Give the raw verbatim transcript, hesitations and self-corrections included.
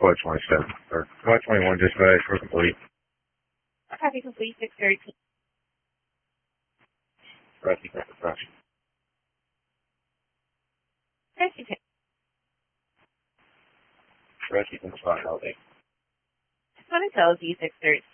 Flight twenty-seven, or Flight twenty-one, dispatch, we're complete. Copy complete, six thirteen. Rescue for production. Rescue tank. Rescue from spot, L D. Just want to tell Z six thirteen.